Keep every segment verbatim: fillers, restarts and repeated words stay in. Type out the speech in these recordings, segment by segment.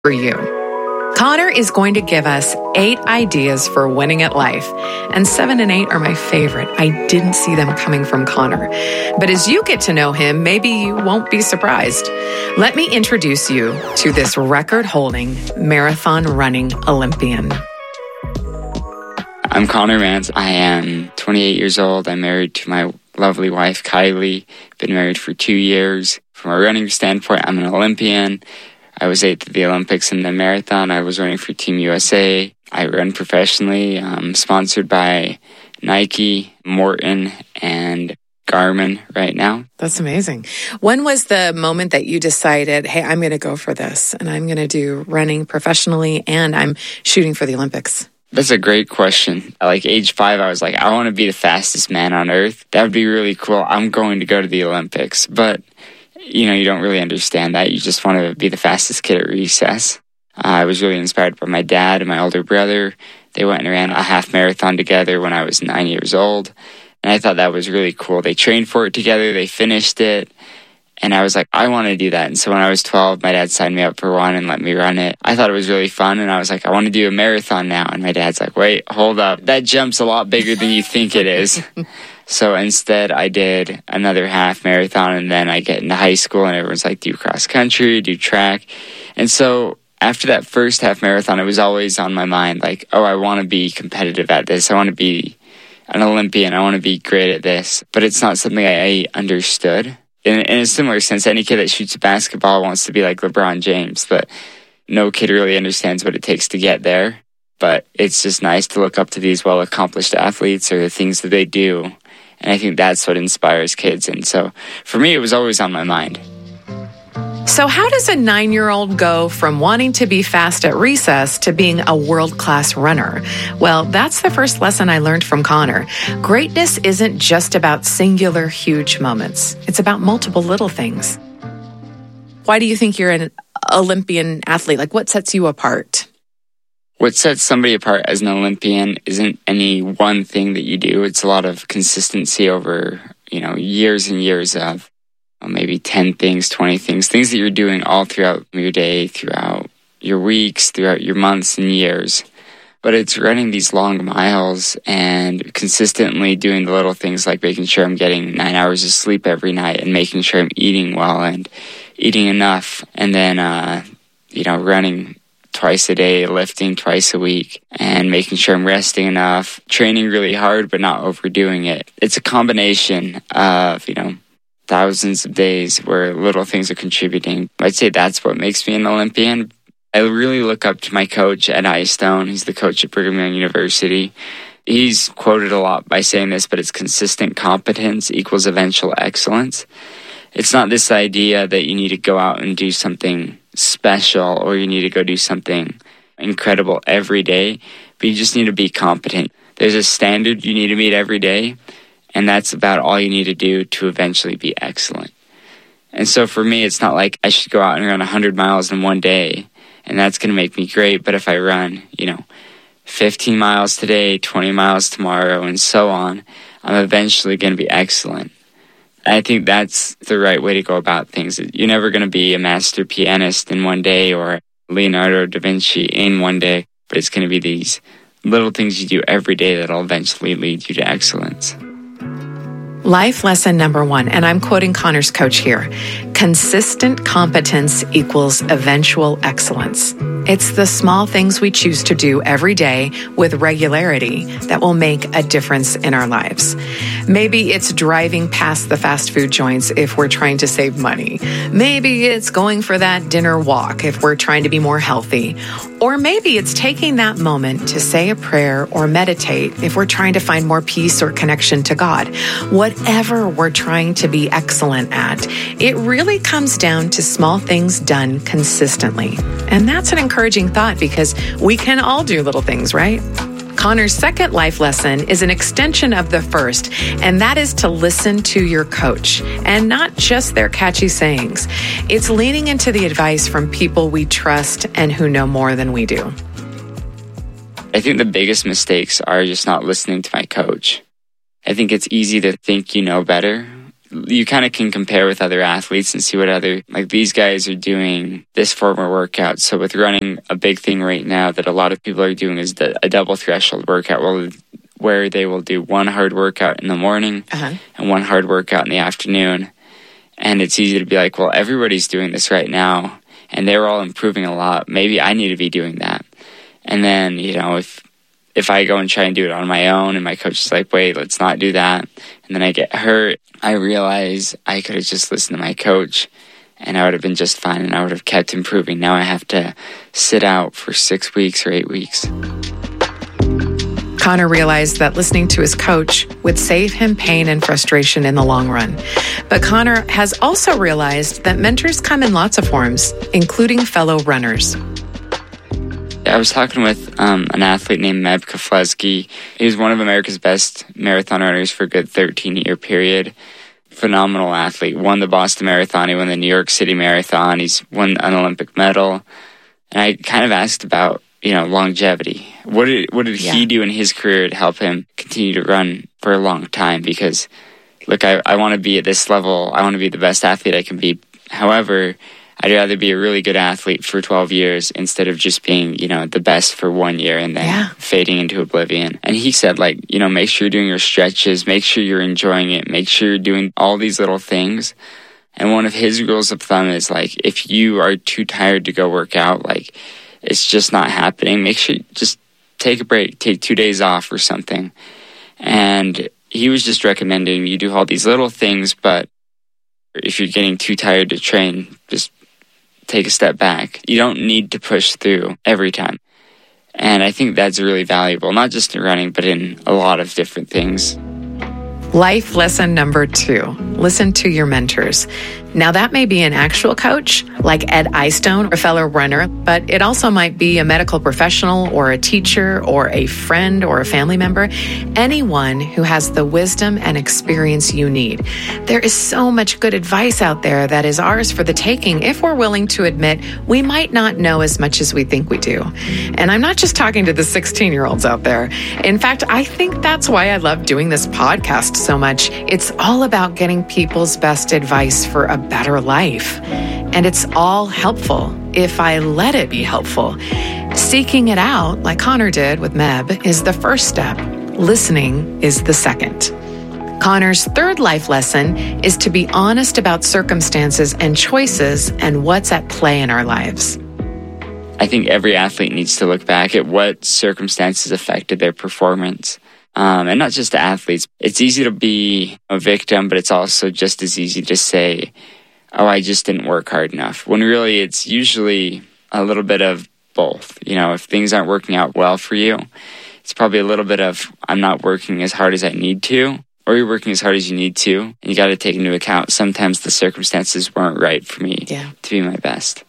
for you. Connor is going to give us eight ideas for winning at life, and seven and eight are my favorite. I didn't see them coming from Connor. But as you get to know him, maybe you won't be surprised. Let me introduce you to this record-holding, marathon running Olympian. I'm Connor Mans. I am twenty-eight years old. I'm married to my lovely wife, Kylie. Been married for two years. From a running standpoint, I'm an Olympian. I was eighth at the Olympics in the marathon. I was running for Team U S A. I run professionally, um, sponsored by Nike, Morton, and Garmin right now. That's amazing. When was the moment that you decided, hey, I'm going to go for this and I'm going to do running professionally and I'm shooting for the Olympics? That's a great question. At like age five, I was like, I want to be the fastest man on earth. That would be really cool. I'm going to go to the Olympics. But, you know, you don't really understand that. You just want to be the fastest kid at recess. Uh, I was really inspired by my dad and my older brother. They went and ran a half marathon together when I was nine years old. And I thought that was really cool. They trained for it together. They finished it. And I was like, I want to do that. And so when I was twelve, my dad signed me up for one and let me run it. I thought it was really fun. And I was like, I want to do a marathon now. And my dad's like, wait, hold up. That jump's a lot bigger than you think it is. So instead, I did another half marathon. And then I get into high school and everyone's like, do cross country, do track. And so after that first half marathon, it was always on my mind, like, oh, I want to be competitive at this. I want to be an Olympian. I want to be great at this. But it's not something I understood. In, in a similar sense, any kid that shoots a basketball wants to be like LeBron James, but no kid really understands what it takes to get there. But it's just nice to look up to these well-accomplished athletes or the things that they do. And I think that's what inspires kids. And so for me, it was always on my mind. So how does a nine-year-old go from wanting to be fast at recess to being a world-class runner? Well, that's the first lesson I learned from Connor. Greatness isn't just about singular, huge moments. It's about multiple little things. Why do you think you're an Olympian athlete? Like, what sets you apart? What sets somebody apart as an Olympian isn't any one thing that you do. It's a lot of consistency over, you know, years and years of maybe ten things, twenty things, things that you're doing all throughout your day, throughout your weeks, throughout your months and years. But it's running these long miles and consistently doing the little things like making sure I'm getting nine hours of sleep every night and making sure I'm eating well and eating enough. And then, uh, you know, running twice a day, lifting twice a week, and making sure I'm resting enough, training really hard but not overdoing it. It's a combination of, you know, thousands of days where little things are contributing. I'd say that's what makes me an Olympian. I really look up to my coach, Ed Eyestone. He's the coach at Brigham Young University. He's quoted a lot by saying this, but it's consistent competence equals eventual excellence. It's not this idea that you need to go out and do something special or you need to go do something incredible every day, but you just need to be competent. There's a standard you need to meet every day, and that's about all you need to do to eventually be excellent. And so for me, it's not like I should go out and run one hundred miles in one day, and that's going to make me great. But if I run, you know, fifteen miles today, twenty miles tomorrow, and so on, I'm eventually going to be excellent. I think that's the right way to go about things. You're never going to be a master pianist in one day or Leonardo da Vinci in one day, but it's going to be these little things you do every day that'll eventually lead you to excellence. Life lesson number one, and I'm quoting Connor's coach here, consistent competence equals eventual excellence. It's the small things we choose to do every day with regularity that will make a difference in our lives. Maybe it's driving past the fast food joints if we're trying to save money. Maybe it's going for that dinner walk if we're trying to be more healthy. Or maybe it's taking that moment to say a prayer or meditate if we're trying to find more peace or connection to God. Whatever we're trying to be excellent at, it really comes down to small things done consistently. And that's an encouraging thought because we can all do little things, right? Connor's second life lesson is an extension of the first, and that is to listen to your coach and not just their catchy sayings. It's leaning into the advice from people we trust and who know more than we do. I think the biggest mistakes are just not listening to my coach. I think it's easy to think you know better, you kind of can compare with other athletes and see what other, like these guys are doing this form of workout. So with running, a big thing right now that a lot of people are doing is the, a double threshold workout where, where they will do one hard workout in the morning uh-huh. and one hard workout in the afternoon. And it's easy to be like, well, everybody's doing this right now and they're all improving a lot. Maybe I need to be doing that. And then, you know, if if I go and try and do it on my own and my coach is like, wait, let's not do that, and then I get hurt, I realize I could have just listened to my coach and I would have been just fine and I would have kept improving. Now I have to sit out for six weeks or eight weeks. Connor realized that listening to his coach would save him pain and frustration in the long run. But Connor has also realized that mentors come in lots of forms, including fellow runners. I was talking with um, an athlete named Meb Keflezighi. He was one of America's best marathon runners for a good thirteen-year period. Phenomenal athlete. Won the Boston Marathon. He won the New York City Marathon. He's won an Olympic medal. And I kind of asked about, you know, longevity. What did what did yeah. he do in his career to help him continue to run for a long time? Because, look, I, I want to be at this level. I want to be the best athlete I can be. However, I'd rather be a really good athlete for twelve years instead of just being, you know, the best for one year and then yeah. fading into oblivion. And he said, like, you know, make sure you're doing your stretches, make sure you're enjoying it, make sure you're doing all these little things. And one of his rules of thumb is, like, if you are too tired to go work out, like, it's just not happening, make sure you just take a break, take two days off or something. And he was just recommending you do all these little things, but if you're getting too tired to train, just take a step back. You don't need to push through every time. And I think that's really valuable, not just in running, but in a lot of different things. Life lesson number two, listen to your mentors. Now that may be an actual coach like Ed Eyestone, a fellow runner, but it also might be a medical professional or a teacher or a friend or a family member, anyone who has the wisdom and experience you need. There is so much good advice out there that is ours for the taking if we're willing to admit we might not know as much as we think we do. And I'm not just talking to the sixteen-year-olds out there. In fact, I think that's why I love doing this podcast so much. It's all about getting people's best advice for a better life. And it's all helpful if I let it be helpful. Seeking it out, like Connor did with Meb, is the first step. Listening is the second. Connor's third life lesson is to be honest about circumstances and choices and what's at play in our lives. I think every athlete needs to look back at what circumstances affected their performance. Um, and not just the athletes. It's easy to be a victim, but it's also just as easy to say, oh, I just didn't work hard enough. When really it's usually a little bit of both. You know, if things aren't working out well for you, it's probably a little bit of, I'm not working as hard as I need to, or you're working as hard as you need to. And you got to take into account sometimes the circumstances weren't right for me yeah. to be my best.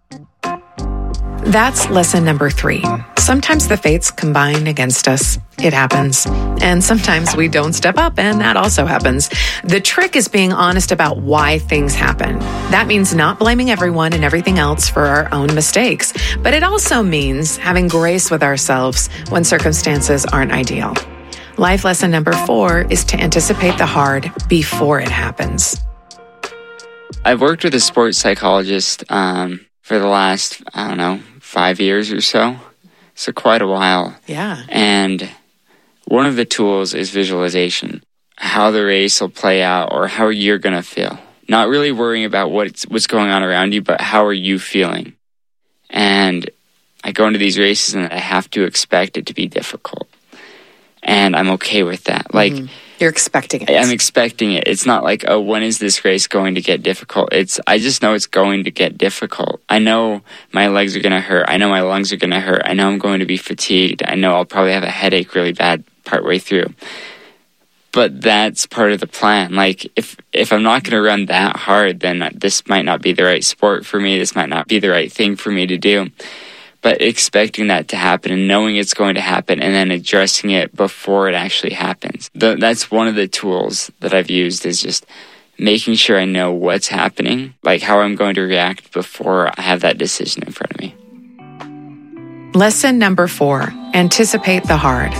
That's lesson number three. Sometimes the fates combine against us. It happens. And sometimes we don't step up, and that also happens. The trick is being honest about why things happen. That means not blaming everyone and everything else for our own mistakes. But it also means having grace with ourselves when circumstances aren't ideal. Life lesson number four is to anticipate the hard before it happens. I've worked with a sports psychologist um, for the last, I don't know, five years or so. So quite a while. Yeah. And one of the tools is visualization. How the race will play out or how you're going to feel. Not really worrying about what's, what's going on around you, but how are you feeling? And I go into these races and I have to expect it to be difficult. And I'm okay with that. Like, mm-hmm. You're expecting it. I'm expecting it. It's not like, oh, when is this race going to get difficult? It's, I just know it's going to get difficult. I know my legs are going to hurt. I know my lungs are going to hurt. I know I'm going to be fatigued. I know I'll probably have a headache really bad partway through. But that's part of the plan. Like, if, if I'm not going to run that hard, then this might not be the right sport for me. This might not be the right thing for me to do. But expecting that to happen and knowing it's going to happen and then addressing it before it actually happens. The, that's one of the tools that I've used is just making sure I know what's happening, like how I'm going to react before I have that decision in front of me. Lesson number four, anticipate the hard.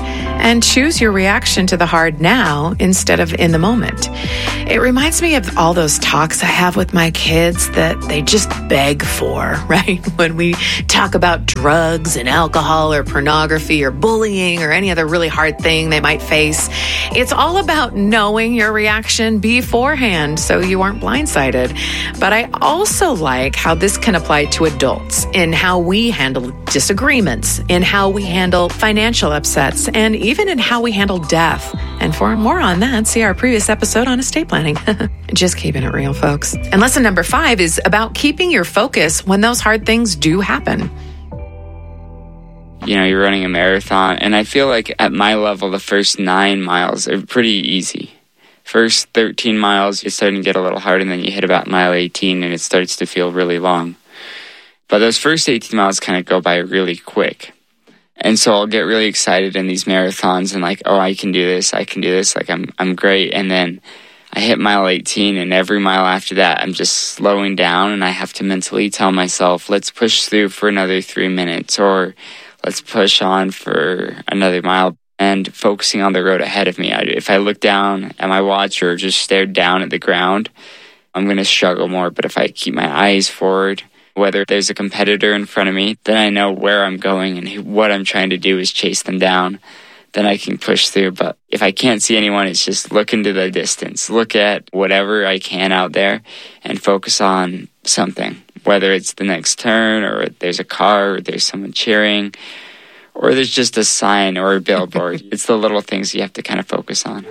and choose your reaction to the hard now instead of in the moment. It reminds me of all those talks I have with my kids that they just beg for, right? When we talk about drugs and alcohol or pornography or bullying or any other really hard thing they might face, it's all about knowing your reaction beforehand so you aren't blindsided. But I also like how this can apply to adults in how we handle disagreements, in how we handle financial upsets, and even in how we handle death. And for more on that, see our previous episode on estate planning. Just keeping it real, folks. And lesson number five is about keeping your focus when those hard things do happen. You know, you're running a marathon, and I feel like at my level, the first nine miles are pretty easy. First thirteen miles, it's starting to get a little hard, and then you hit about mile eighteen, and it starts to feel really long. But those first eighteen miles kind of go by really quick. And so I'll get really excited in these marathons and like, oh, I can do this, I can do this, like I'm I'm great. And then I hit mile eighteen, and every mile after that, I'm just slowing down, and I have to mentally tell myself, let's push through for another three minutes, or let's push on for another mile, and focusing on the road ahead of me. I, if I look down at my watch or just stare down at the ground, I'm going to struggle more. But if I keep my eyes forward, whether there's a competitor in front of me, then I know where I'm going and what I'm trying to do is chase them down. Then I can push through. But if I can't see anyone, it's just look into the distance. Look at whatever I can out there and focus on something, whether it's the next turn or there's a car or there's someone cheering or there's just a sign or a billboard. It's the little things you have to kind of focus on.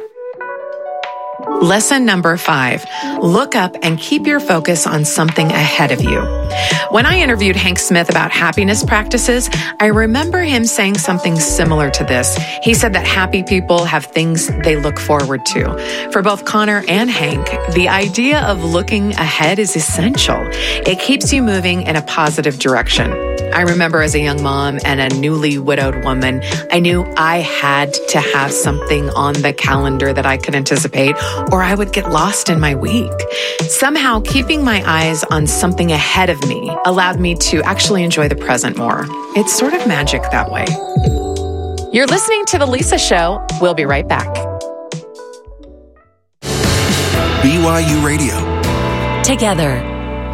Lesson number five, look up and keep your focus on something ahead of you. When I interviewed Hank Smith about happiness practices, I remember him saying something similar to this. He said that happy people have things they look forward to. For both Connor and Hank, the idea of looking ahead is essential. It keeps you moving in a positive direction. I remember as a young mom and a newly widowed woman, I knew I had to have something on the calendar that I could anticipate, or I would get lost in my week. Somehow, keeping my eyes on something ahead of me allowed me to actually enjoy the present more. It's sort of magic that way. You're listening to The Lisa Show. We'll be right back. B Y U Radio. Together.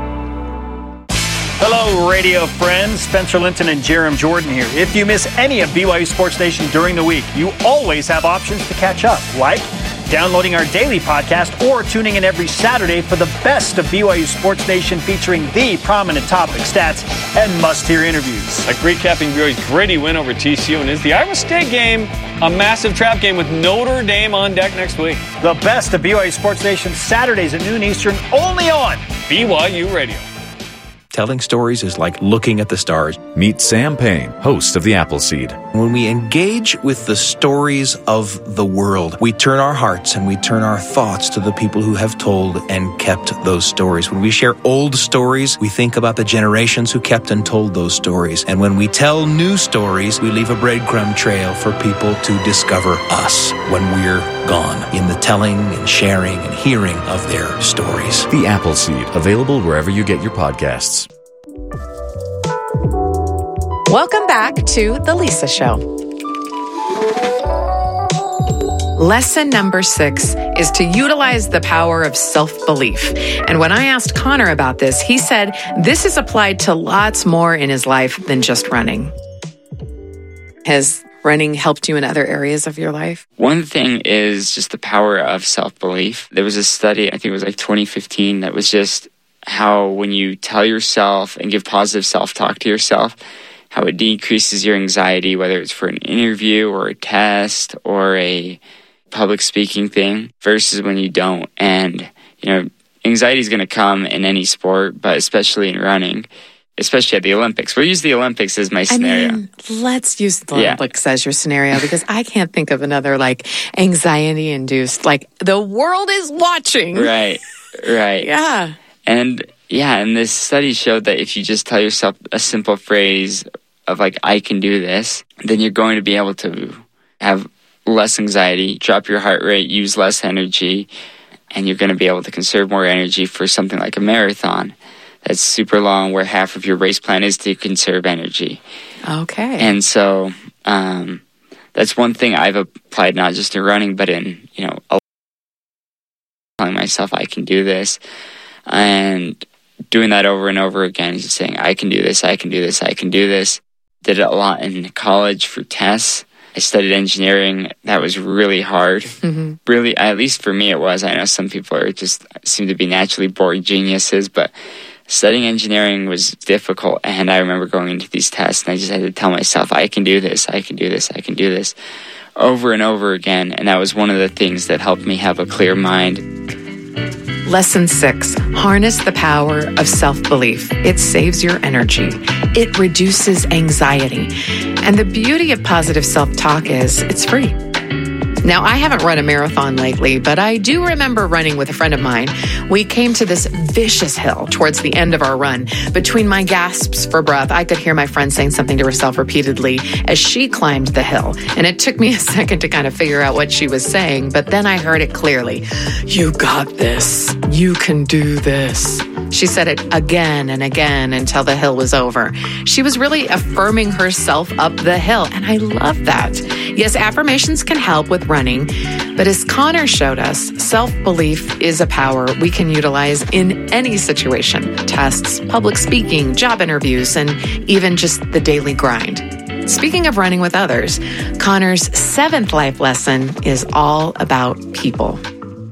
Hello, radio friends. Spencer Linton and Jerem Jordan here. If you miss any of B Y U Sports Nation during the week, you always have options to catch up, like downloading our daily podcast or tuning in every Saturday for the best of B Y U Sports Nation, featuring the prominent topic, stats, and must-hear interviews. Like recapping B Y U's gritty win over T C U, and is the Iowa State game a massive trap game with Notre Dame on deck next week? The best of B Y U Sports Nation, Saturdays at noon Eastern, only on B Y U Radio. Telling stories is like looking at the stars. Meet Sam Payne, host of The Appleseed. When we engage with the stories of the world, we turn our hearts and we turn our thoughts to the people who have told and kept those stories. When we share old stories, we think about the generations who kept and told those stories. And when we tell new stories, we leave a breadcrumb trail for people to discover us when we're gone, in the telling and sharing and hearing of their stories. The Appleseed, available wherever you get your podcasts. Welcome back to The Lisa Show. Lesson number six is to utilize the power of self-belief. And when I asked Connor about this, he said this is applied to lots more in his life than just running. Has running helped you in other areas of your life? One thing is just the power of self-belief. There was a study, I think it was like twenty fifteen, that was just how when you tell yourself and give positive self-talk to yourself, how it decreases your anxiety, whether it's for an interview or a test or a public speaking thing, versus when you don't. And, you know, anxiety is going to come in any sport, but especially in running, especially at the Olympics. We'll use the Olympics as my scenario. I mean, let's use the Yeah. Olympics as your scenario, because I can't think of another, like, anxiety-induced, like, the world is watching. Right, right. Yeah. And yeah, and this study showed that if you just tell yourself a simple phrase of like, I can do this, then you're going to be able to have less anxiety, drop your heart rate, use less energy, and you're going to be able to conserve more energy for something like a marathon that's super long, where half of your race plan is to conserve energy. Okay. And so um, that's one thing I've applied not just in running, but in, you know, telling myself I can do this, and doing that over and over again, just saying I can do this, I can do this, I can do this. Did it a lot in college for tests. I studied engineering. That was really hard. Mm-hmm. Really, at least for me it was. I know some people are just seem to be naturally born geniuses, but studying engineering was difficult. And I remember going into these tests and I just had to tell myself, I can do this, I can do this, I can do this, over and over again. And that was one of the things that helped me have a clear mind. Lesson six, harness the power of self-belief. It saves your energy. It reduces anxiety. And the beauty of positive self-talk is it's free. Now, I haven't run a marathon lately, but I do remember running with a friend of mine. We came to this vicious hill towards the end of our run. Between my gasps for breath, I could hear my friend saying something to herself repeatedly as she climbed the hill. And it took me a second to kind of figure out what she was saying, but then I heard it clearly. You got this. You can do this. She said it again and again until the hill was over. She was really affirming herself up the hill, and I love that. Yes, affirmations can help with running, but as Connor showed us, self-belief is a power we can utilize in any situation: tests, public speaking, job interviews, and even just the daily grind. Speaking of running with others, Connor's seventh life lesson is all about people.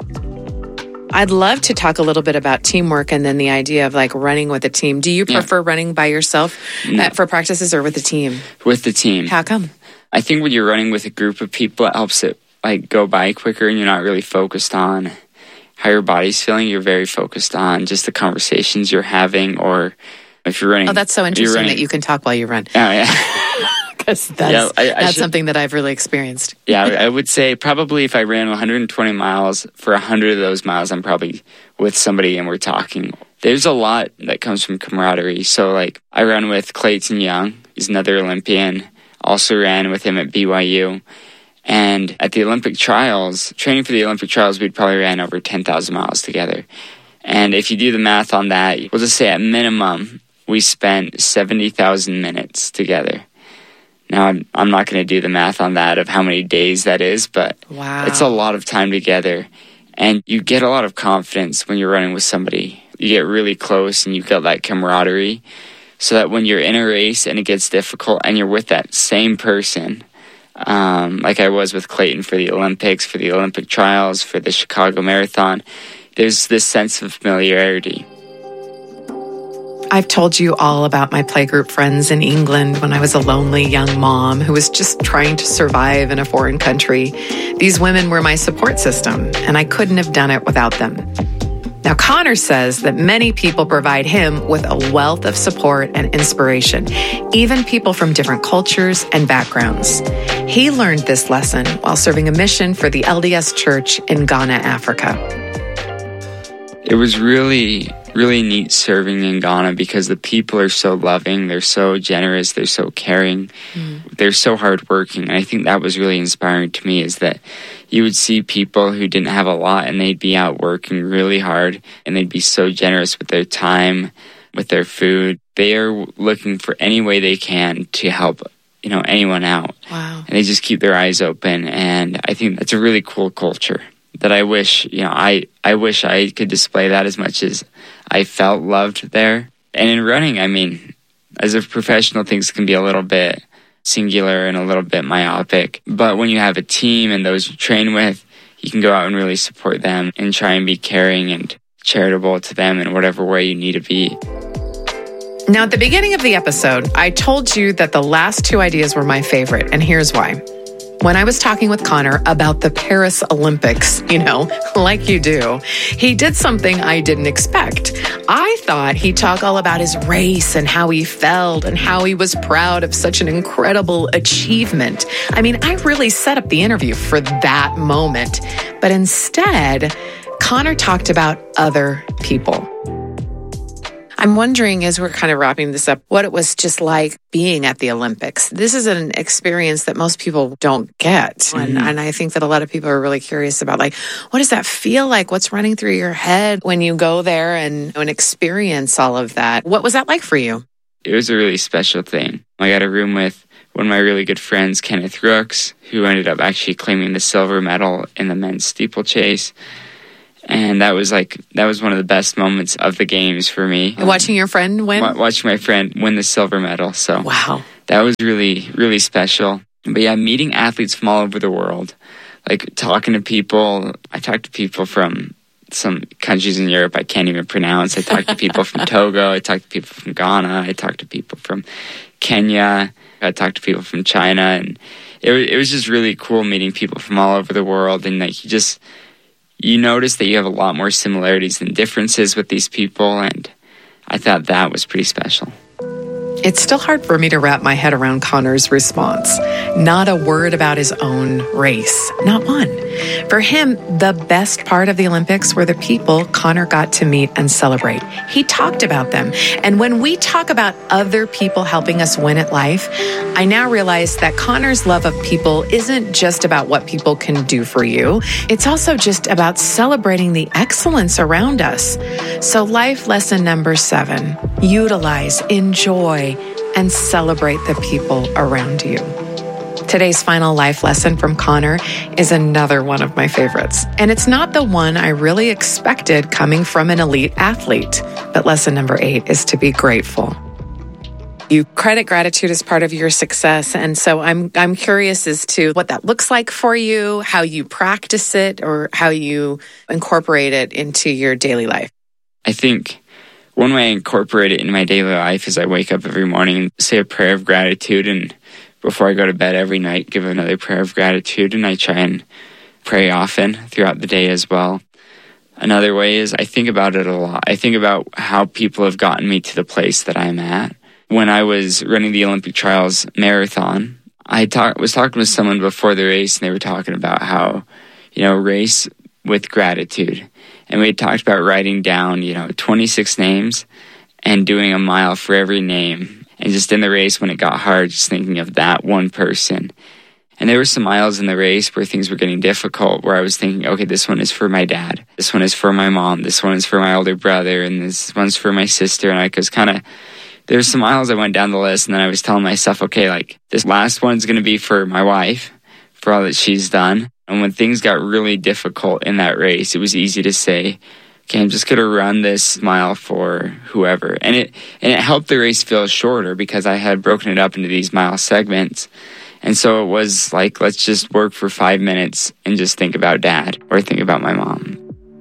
I'd love to talk a little bit about teamwork and then the idea of like running with a team. Do you prefer yeah. running by yourself no. for practices or with the team? With the team. How come? I think when you're running with a group of people, it helps it like go by quicker, and you're not really focused on how your body's feeling. You're very focused on just the conversations you're having, or if you're running. Oh, that's so interesting running, that you can talk while you run. Oh, yeah. Because that's, yeah, I, I that's should, something that I've really experienced. Yeah, I would say probably if I ran one hundred twenty miles, for one hundred of those miles, I'm probably with somebody and we're talking. There's a lot that comes from camaraderie. So, like, I ran with Clayton Young. He's another Olympian. Also ran with him at B Y U. And at the Olympic trials, training for the Olympic trials, we'd probably ran over ten thousand miles together. And if you do the math on that, we'll just say at minimum, we spent seventy thousand minutes together. Now, I'm, I'm not going to do the math on that of how many days that is, but wow. It's a lot of time together. And you get a lot of confidence when you're running with somebody. You get really close and you get that camaraderie, so that when you're in a race and it gets difficult and you're with that same person, um, like I was with Clayton for the Olympics, for the Olympic trials, for the Chicago Marathon, there's this sense of familiarity. I've told you all about my playgroup friends in England when I was a lonely young mom who was just trying to survive in a foreign country. These women were my support system, and I couldn't have done it without them. Now, Connor says that many people provide him with a wealth of support and inspiration, even people from different cultures and backgrounds. He learned this lesson while serving a mission for the L D S Church in Ghana, Africa. It was really, really neat serving in Ghana because the people are so loving, they're so generous, they're so caring, mm. they're so hardworking. And I think that was really inspiring to me, is that you would see people who didn't have a lot and they'd be out working really hard and they'd be so generous with their time, with their food. They are looking for any way they can to help, you know, anyone out. Wow. And they just keep their eyes open. And I think that's a really cool culture that I wish, you know, I, I wish I could display that as much as I felt loved there. And in running, I mean, as a professional, things can be a little bit singular and a little bit myopic. But when you have a team and those you train with, you can go out and really support them and try and be caring and charitable to them in whatever way you need to be. Now, at the beginning of the episode, I told you that the last two ideas were my favorite, and here's why. When I was talking with Connor about the Paris Olympics, you know, like you do, he did something I didn't expect. I thought he'd talk all about his race and how he felt and how he was proud of such an incredible achievement. I mean, I really set up the interview for that moment. But instead, Connor talked about other people. I'm wondering, as we're kind of wrapping this up, what it was just like being at the Olympics. This is an experience that most people don't get. Mm-hmm. And, and I think that a lot of people are really curious about, like, what does that feel like? What's running through your head when you go there and, and experience all of that? What was that like for you? it was a really special thing. I got a room with one of my really good friends, Kenneth Rooks, who ended up actually claiming the silver medal in the men's steeplechase. And that was like, that was one of the best moments of the games for me. Watching your friend win? W- watching my friend win the silver medal. So wow. That was really, really special. But yeah, meeting athletes from all over the world, like talking to people. I talked to people from some countries in Europe I can't even pronounce. I talked to people from Togo. I talked to people from Ghana. I talked to people from Kenya. I talked to people from China. And it, it was just really cool meeting people from all over the world. And like you just, you notice that you have a lot more similarities than differences with these people. And I thought that was pretty special. It's still hard for me to wrap my head around Conor's response. Not a word about his own race. Not one. For him, the best part of the Olympics were the people Conor got to meet and celebrate. He talked about them. And when we talk about other people helping us win at life, I now realize that Conor's love of people isn't just about what people can do for you. It's also just about celebrating the excellence around us. So life lesson number seven, utilize, enjoy, and celebrate the people around you. Today's final life lesson from Conor is another one of my favorites. And it's not the one I really expected coming from an elite athlete. But lesson number eight is to be grateful. You credit gratitude as part of your success. And so I'm I'm curious as to what that looks like for you, how you practice it, or how you incorporate it into your daily life. I think one way I incorporate it in my daily life is I wake up every morning and say a prayer of gratitude, and before I go to bed every night, give another prayer of gratitude, and I try and pray often throughout the day as well. Another way is I think about it a lot. I think about how people have gotten me to the place that I'm at. When I was running the Olympic Trials Marathon, I talk, was talking with someone before the race, and they were talking about how, you know, race with gratitude. And we had talked about writing down, you know, twenty-six names and doing a mile for every name. And just in the race, when it got hard, just thinking of that one person. And there were some miles in the race where things were getting difficult, where I was thinking, okay, this one is for my dad. This one is for my mom. This one is for my older brother. And this one's for my sister. And I was kind of, there's some miles I went down the list, and then I was telling myself, okay, like this last one's going to be for my wife, for all that she's done. And when things got really difficult in that race, it was easy to say, okay, I'm just going to run this mile for whoever. And it and it helped the race feel shorter because I had broken it up into these mile segments. And so it was like, let's just work for five minutes and just think about dad or think about my mom.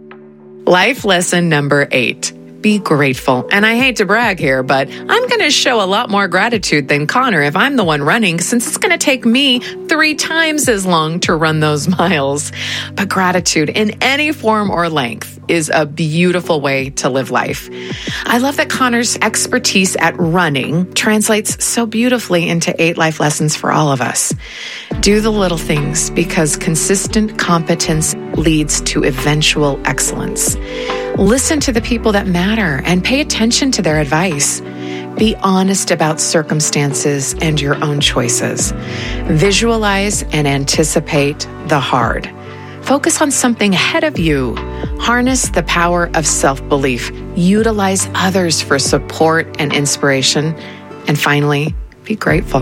Life lesson number eight. Be grateful. And I hate to brag here, but I'm going to show a lot more gratitude than Conor if I'm the one running, since it's going to take me three times as long to run those miles. But gratitude in any form or length is a beautiful way to live life. I love that Conor's expertise at running translates so beautifully into eight life lessons for all of us. Do the little things, because consistent competence leads to eventual excellence. Listen to the people that matter and pay attention to their advice. Be honest about circumstances and your own choices. Visualize and anticipate the hard. Focus on something ahead of you. Harness the power of self-belief. Utilize others for support and inspiration. And finally, be grateful.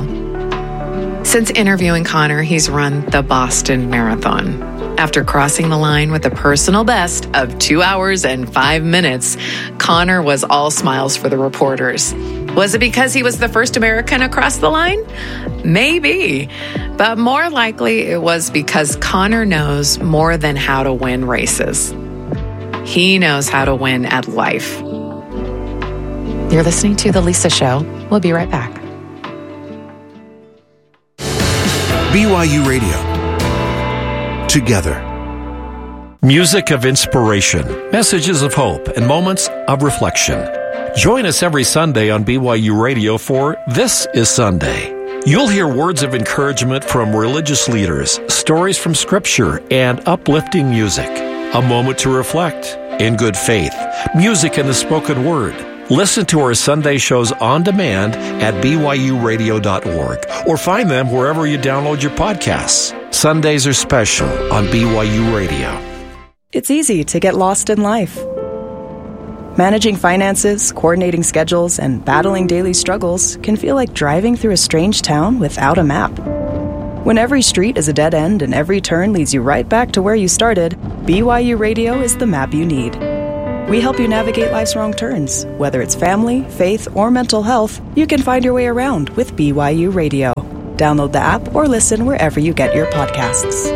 Since interviewing Conor, he's run the Boston Marathon. After crossing the line with a personal best of two hours and five minutes, Conor was all smiles for the reporters. Was it because he was the first American across the line? Maybe. But more likely it was because Conor knows more than how to win races. He knows how to win at life. You're listening to The Lisa Show. We'll be right back. B Y U Radio. Together. Music of inspiration, messages of hope, and moments of reflection. Join us every Sunday on B Y U Radio for This is Sunday. You'll hear words of encouragement from religious leaders, stories from Scripture, and uplifting music. A moment to reflect in good faith, music in the spoken word. Listen to our Sunday shows on demand at b y u radio dot org or find them wherever you download your podcasts. Sundays are special on B Y U Radio. It's easy to get lost in life. Managing finances, coordinating schedules, and battling daily struggles can feel like driving through a strange town without a map. When every street is a dead end and every turn leads you right back to where you started, B Y U Radio is the map you need. We help you navigate life's wrong turns. Whether it's family, faith, or mental health, you can find your way around with B Y U Radio. Download the app or listen wherever you get your podcasts.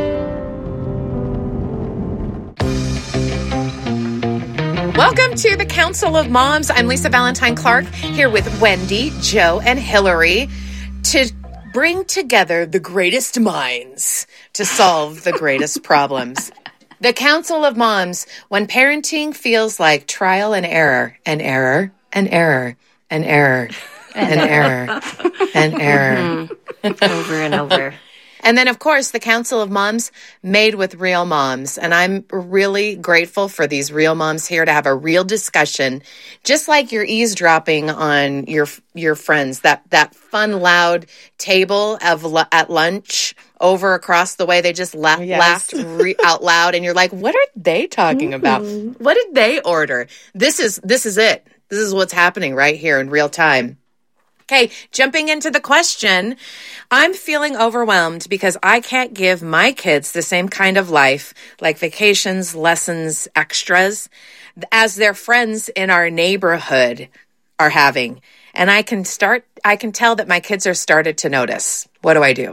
Welcome to the Council of Moms. I'm Lisa Valentine Clark, here with Wendy, Joe, and Hillary to bring together the greatest minds to solve the greatest problems. The Council of Moms, when parenting feels like trial and error, and error, and error, and error, and error, and error. Over and over. And then, of course, the Council of Moms made with real moms. And I'm really grateful for these real moms here to have a real discussion, just like you're eavesdropping on your your friends. That that fun, loud table of at lunch over across the way, they just la- yes. laughed re- out loud. And you're like, what are they talking about? Mm-hmm. What did they order? This is this is it. This is what's happening right here in real time. Okay, jumping into the question, I'm feeling overwhelmed because I can't give my kids the same kind of life, like vacations, lessons, extras, as their friends in our neighborhood are having. And I can start, I can tell that my kids are started to notice. What do I do?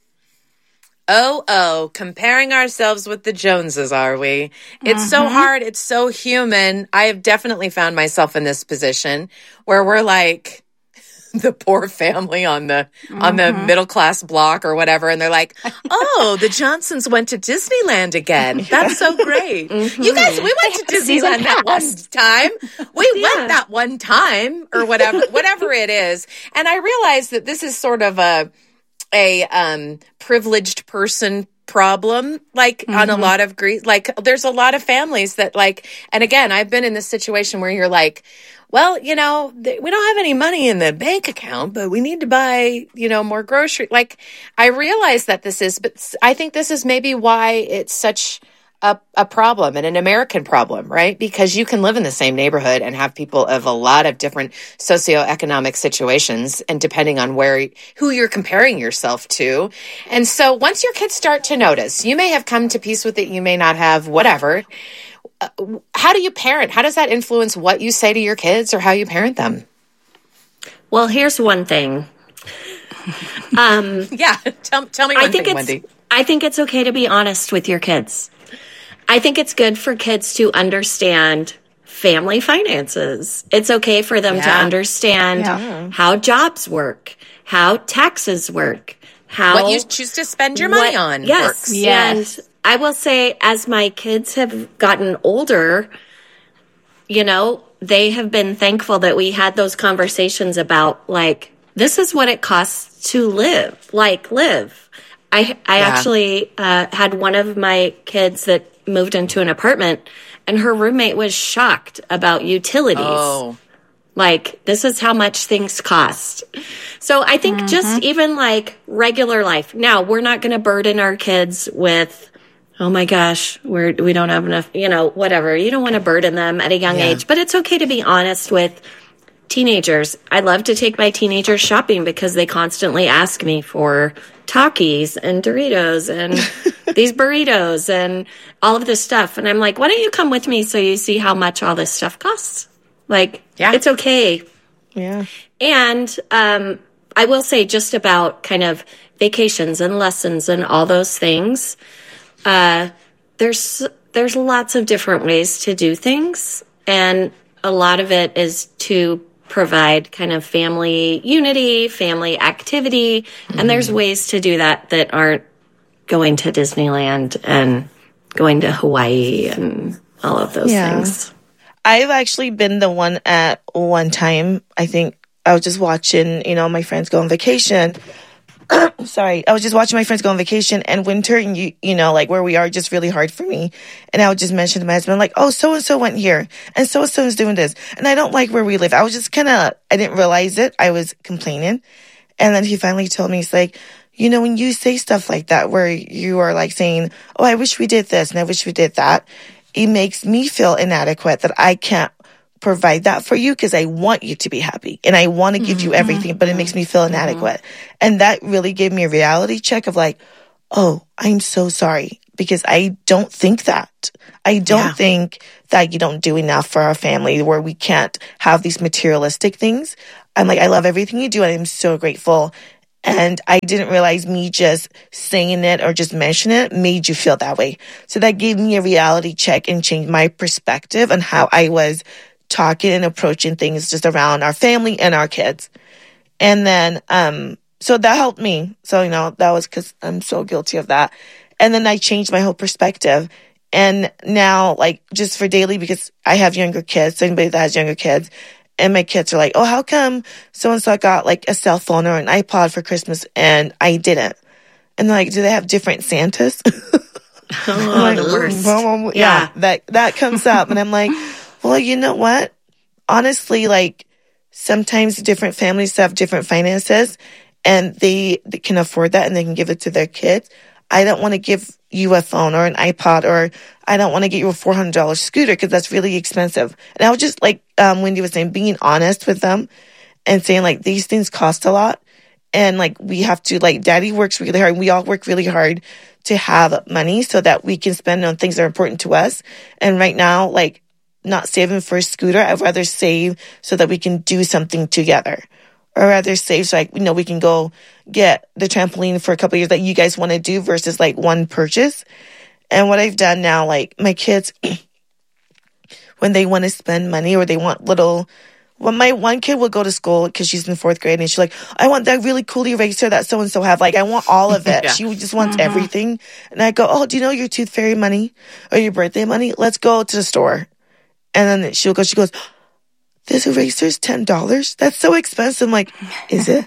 Oh, oh, comparing ourselves with the Joneses, are we? It's mm-hmm. so hard. It's so human. I have definitely found myself in this position where we're like the poor family on the mm-hmm. on the middle class block or whatever, and they're like, "Oh, the Johnsons went to Disneyland again. That's so great! Mm-hmm. You guys, we went to Disneyland that one time. We yeah. went that one time, or whatever, whatever it is." And I realized that this is sort of a a um, privileged person problem, like mm-hmm. on a lot of grief. Like, there's a lot of families that like, and again, I've been in this situation where you're like, well, you know, th- we don't have any money in the bank account, but we need to buy, you know, more grocery. Like, I realize that this is, but I think this is maybe why it's such a, a problem and an American problem, right? Because you can live in the same neighborhood and have people of a lot of different socioeconomic situations, and depending on where, who you're comparing yourself to. And so once your kids start to notice, you may have come to peace with it, you may not have, whatever. Uh, how do you parent? How does that influence what you say to your kids or how you parent them? Well, here's one thing. Um, yeah, tell, tell me one I think thing, it's, Wendy. I think it's okay to be honest with your kids. I think it's good for kids to understand family finances. It's okay for them yeah. to understand yeah. how jobs work, how taxes work, how what you choose to spend your money what, on yes, works. Yes. And I will say, as my kids have gotten older, you know, they have been thankful that we had those conversations about, like, this is what it costs to live, like, live. I I yeah. actually uh, had one of my kids that moved into an apartment, and her roommate was shocked about utilities. Oh. Like, this is how much things cost. So I think mm-hmm. just even, like, regular life. Now, we're not going to burden our kids with, oh my gosh, we're, we don't have enough, you know, whatever. You don't want to burden them at a young yeah. age, but it's okay to be honest with teenagers. I love to take my teenagers shopping because they constantly ask me for Takis and Doritos and these burritos and all of this stuff. And I'm like, why don't you come with me so you see how much all this stuff costs? Like, yeah. it's okay. Yeah. And um, I will say just about kind of vacations and lessons and all those things, uh, there's there's lots of different ways to do things. And a lot of it is to provide kind of family unity, family activity. Mm-hmm. And there's ways to do that that aren't going to Disneyland and going to Hawaii and all of those yeah. things. I've actually been the one at one time. I think I was just watching, you know, my friends go on vacation. Sorry. I was just watching my friends go on vacation, and winter, and you, you know, like where we are, just really hard for me. And I would just mention to my husband, like, oh, so-and-so went here, and so-and-so is doing this. And I don't like where we live. I was just kind of, I didn't realize it. I was complaining. And then he finally told me, he's like, you know, when you say stuff like that, where you are like saying, oh, I wish we did this, and I wish we did that, it makes me feel inadequate that I can't provide that for you because I want you to be happy and I want to give mm-hmm. you everything, but it makes me feel inadequate. Mm-hmm. And that really gave me a reality check of like, oh, I'm so sorry because I don't think that. I don't yeah. think that you don't do enough for our family where we can't have these materialistic things. I'm like, I love everything you do and I'm so grateful. And I didn't realize me just saying it or just mentioning it made you feel that way. So that gave me a reality check and changed my perspective on how I was talking and approaching things just around our family and our kids. And then, um, so that helped me. So, you know, that was because I'm so guilty of that. And then I changed my whole perspective. And now, like, just for daily, because I have younger kids, so anybody that has younger kids, and my kids are like, oh, how come so-and-so got like a cell phone or an iPod for Christmas and I didn't? And they're like, do they have different Santas? Oh, like, the worst. Yeah, yeah, that, that comes up. And I'm like, well, you know what? Honestly, like sometimes different families have different finances and they, they can afford that and they can give it to their kids. I don't want to give you a phone or an iPod or I don't want to get you a four hundred dollars scooter because that's really expensive. And I was just like um, Wendy was saying, being honest with them and saying like these things cost a lot. And like we have to like daddy works really hard. We all work really hard to have money so that we can spend on things that are important to us. And right now, like not saving for a scooter, I'd rather save so that we can do something together. Or rather save so like, you know, we can go get the trampoline for a couple of years that you guys want to do versus like one purchase. And what I've done now, like my kids, when they want to spend money or they want little, well, my one kid will go to school because she's in fourth grade and she's like, I want that really cool eraser that so-and-so have. Like, I want all of it. Yeah. She just wants mm-hmm. everything. And I go, oh, do you know your tooth fairy money or your birthday money? Let's go to the store. And then she'll go, she goes, this eraser's ten dollars? That's so expensive. I'm like, is it?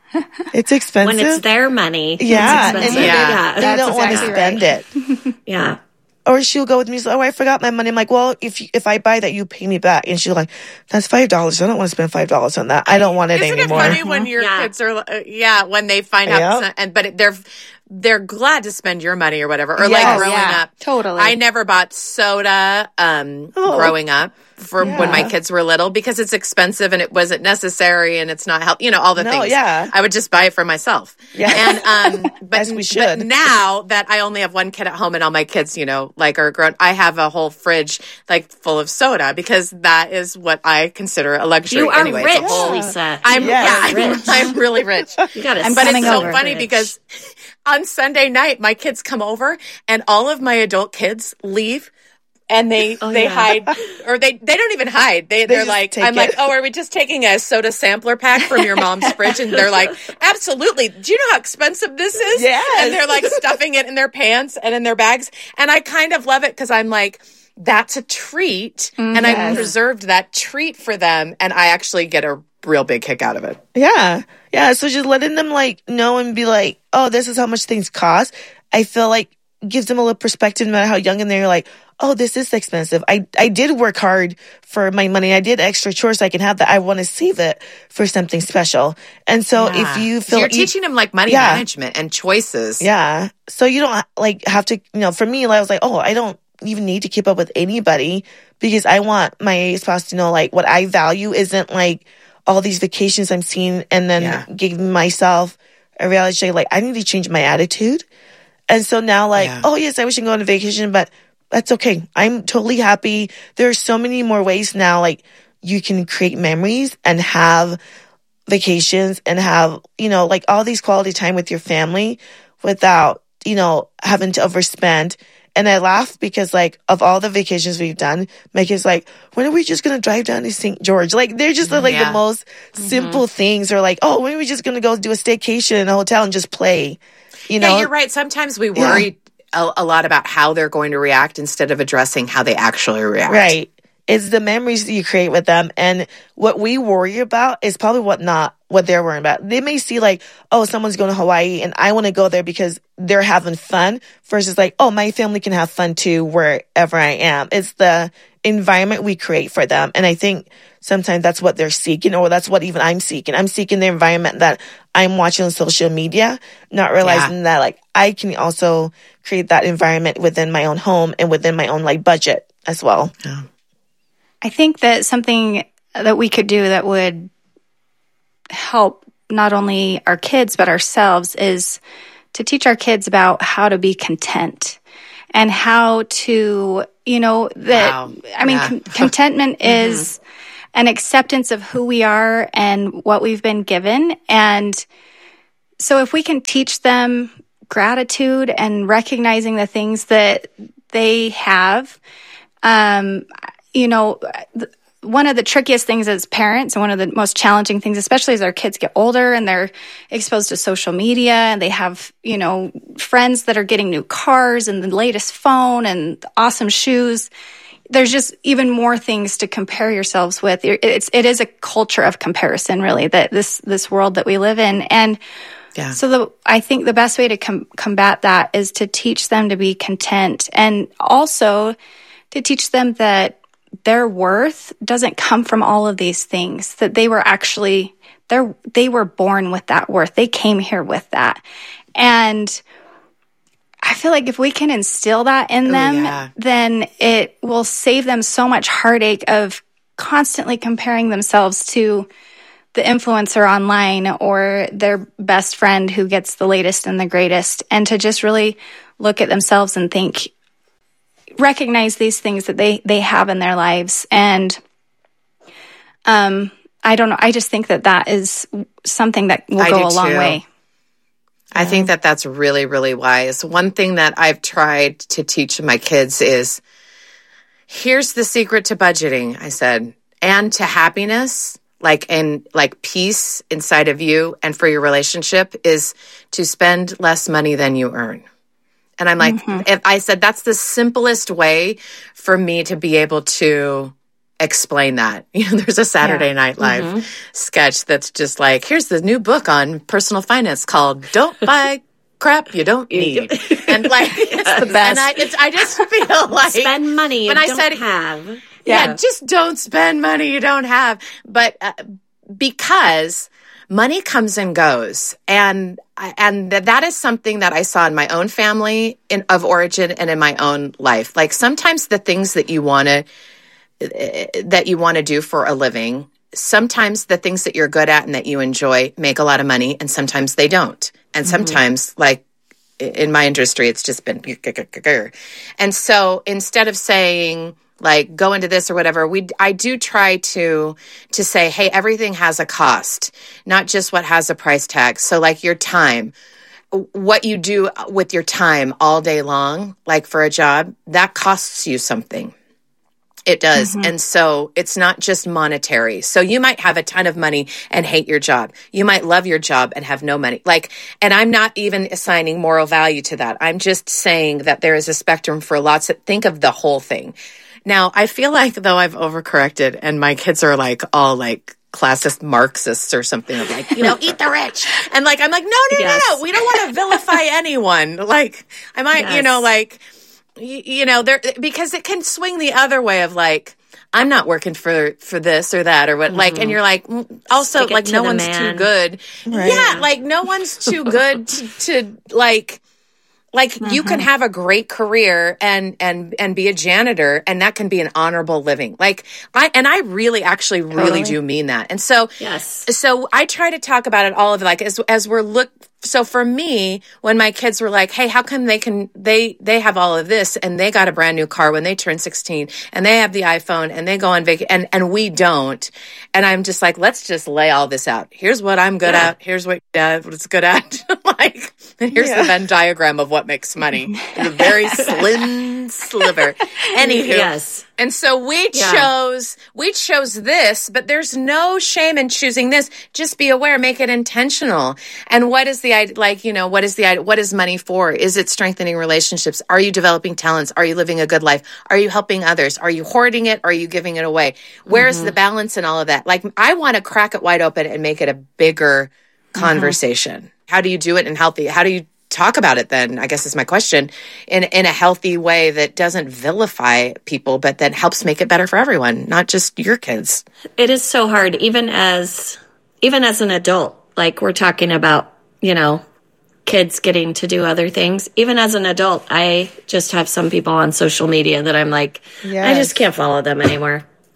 It's expensive. When it's their money. Yeah. It's and yeah. yeah. They don't want to spend right. it. Yeah. Or she'll go with me, so, oh, I forgot my money. I'm like, well, if if I buy that, you pay me back. And she'll like, that's five dollars. I don't want to spend five dollars on that. I don't want it Isn't anymore. Isn't it funny when your yeah. kids are, uh, yeah, when they find out, yep. and but they're they're glad to spend your money or whatever. Or yes, like growing yeah, up. Totally. I never bought soda um, oh. growing up. For yeah. when my kids were little because it's expensive and it wasn't necessary and it's not help, you know, all the no, things. Yeah. I would just buy it for myself. Yeah. And, um, but, As we should. But now that I only have one kid at home and all my kids, you know, like are grown, I have a whole fridge like full of soda because that is what I consider a luxury. You are anyway, rich, whole, Lisa. I'm, yes. yeah, I'm, I'm really rich. You got and, But it's so over. funny rich. because on Sunday night, my kids come over and all of my adult kids leave. And they, oh, they yeah. hide, or they, they don't even hide. They, they they're like, I'm it. like, oh, are we just taking a soda sampler pack from your mom's fridge? And they're like, absolutely. Do you know how expensive this is? Yes. And they're like stuffing it in their pants and in their bags. And I kind of love it because I'm like, that's a treat. Mm, and yes. I preserved that treat for them. And I actually get a real big kick out of it. Yeah. Yeah. So just letting them like know and be like, oh, this is how much things cost. I feel like gives them a little perspective no matter how young and they're like, oh, this is expensive. I, I did work hard for my money. I did extra chores so I can have that. I want to save it for something special. And so yeah. if you feel... So you're teaching them like money yeah. management and choices. Yeah. So you don't like have to, you know, for me, I was like, oh, I don't even need to keep up with anybody because I want my spouse to know like what I value isn't like all these vacations I'm seeing and then yeah. giving myself a reality check. Like I need to change my attitude. And so now like, yeah. oh yes, I wish I could go on a vacation, but that's okay. I'm totally happy. There are so many more ways now, like you can create memories and have vacations and have, you know, like all these quality time with your family without, you know, having to overspend. And I laugh because like of all the vacations we've done, my kids like, when are we just going to drive down to Saint George? Like they're just like yeah. the most mm-hmm. simple things or like, oh, when are we just going to go do a staycation in a hotel and just play? You know, yeah, you're right. Sometimes we worry yeah. A, a lot about how they're going to react instead of addressing how they actually react. Right. It's the memories that you create with them. And what we worry about is probably what not what they're worrying about. They may see like, oh, someone's going to Hawaii and I want to go there because they're having fun versus like, oh, my family can have fun too wherever I am. It's the environment we create for them. And I think sometimes that's what they're seeking or that's what even I'm seeking. I'm seeking the environment that I'm watching on social media, not realizing yeah. that like I can also create that environment within my own home and within my own like budget as well. Yeah. I think that something that we could do that would help not only our kids but ourselves is to teach our kids about how to be content and how to, you know, that, wow. I mean, yeah. con- contentment mm-hmm. is an acceptance of who we are and what we've been given. And so if we can teach them gratitude and recognizing the things that they have, um, you know, th- one of the trickiest things as parents and one of the most challenging things, especially as our kids get older and they're exposed to social media and they have, you know, friends that are getting new cars and the latest phone and awesome shoes. There's just even more things to compare yourselves with. It's, it is a culture of comparison, really, that this, this world that we live in. And yeah. so the, I think the best way to com- combat that is to teach them to be content and also to teach them that their worth doesn't come from all of these things, that they were actually, they're, they were born with that worth. They came here with that. And I feel like if we can instill that in Ooh, them, yeah. then it will save them so much heartache of constantly comparing themselves to the influencer online or their best friend who gets the latest and the greatest, and to just really look at themselves and think, recognize these things that they, they have in their lives. And um, I don't know. I just think that that is something that will I go a long too. way. I think that that's really, really wise. One thing that I've tried to teach my kids is, here's the secret to budgeting, I said, and to happiness, like, and like peace inside of you and for your relationship is to spend less money than you earn. And I'm like, mm-hmm. if I said, that's the simplest way for me to be able to explain that. You know, there's a Saturday yeah. Night Live mm-hmm. sketch that's just like, here's the new book on personal finance called Don't Buy Crap You Don't Need. And like, it's the best. And I, it's, I just feel like. Spend money you when don't I said, have. Yeah, yeah, just don't spend money you don't have. But uh, because money comes and goes. And and that is something that I saw in my own family in, of origin and in my own life. Like sometimes the things that you want to that you want to do for a living, sometimes the things that you're good at and that you enjoy make a lot of money, and sometimes they don't. And mm-hmm. sometimes, like in my industry, it's just been. And so instead of saying, like, go into this or whatever, we I do try to to say, hey, everything has a cost, not just what has a price tag. So like your time, what you do with your time all day long, like for a job, that costs you something. It does. Mm-hmm. And so it's not just monetary. So you might have a ton of money and hate your job. You might love your job and have no money. Like, and I'm not even assigning moral value to that. I'm just saying that there is a spectrum for lots of, think of the whole thing. Now, I feel like though I've overcorrected and my kids are like all like classist Marxists or something of like, you know, eat the rich. And like, I'm like, no, no, yes. no, no. We don't want to vilify anyone. Like I might, yes. you know, like, you, you know, there, because it can swing the other way of like, I'm not working for, for this or that or what, mm-hmm. like, and you're like, also Stick like no one's man. too good. Right. Yeah. Like no one's too good to, to like, Like mm-hmm. you can have a great career and and and be a janitor, and that can be an honorable living. Like I and I really actually really totally. do mean that. And so yes. So I try to talk about it all of like as as we're look so for me, when my kids were like, hey, how come they can they they have all of this and they got a brand new car when they turned sixteen and they have the iPhone and they go on vacation and, and we don't. And I'm just like, let's just lay all this out. Here's what I'm good yeah. at. Here's what uh, what's good at. Like, and here's yeah. the Venn diagram of what makes money. It's a very slim sliver. Anywho, yes. And so we yeah. chose we chose this, but there's no shame in choosing this. Just be aware, make it intentional. And what is the like, you know, what is the what is money for? Is it strengthening relationships? Are you developing talents? Are you living a good life? Are you helping others? Are you hoarding it? Are you giving it away? Where's mm-hmm. the balance in all of that? Like, I want to crack it wide open and make it a bigger conversation. Mm-hmm. How do you do it in healthy? How do you talk about it then, I guess is my question, in in a healthy way that doesn't vilify people, but that helps make it better for everyone, not just your kids? It is so hard, even as even as an adult. Like we're talking about, you know, kids getting to do other things. Even as an adult, I just have some people on social media that I'm like, yes. I just can't follow them anymore.